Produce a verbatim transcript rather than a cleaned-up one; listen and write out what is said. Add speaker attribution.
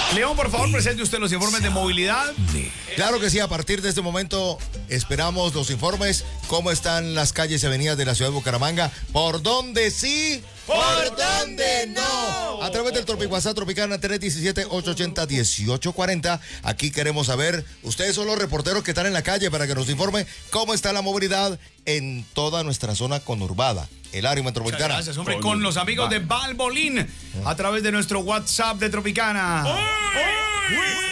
Speaker 1: León, por favor, presente usted los informes de movilidad.
Speaker 2: Claro que sí, a partir de este momento esperamos los informes, cómo están las calles y avenidas de la ciudad de Bucaramanga, por dónde sí, por dónde no. A través del Tropic WhatsApp Tropicana tres diecisiete, ochocientos ochenta, dieciocho cuarenta. Aquí queremos saber, ustedes son los reporteros que están en la calle para que nos informen cómo está la movilidad en toda nuestra zona conurbada, el área metropolitana.
Speaker 1: Muchas gracias, hombre, con los amigos de Valvoline a través de nuestro WhatsApp de Tropicana. ¡Oy! ¡Oy!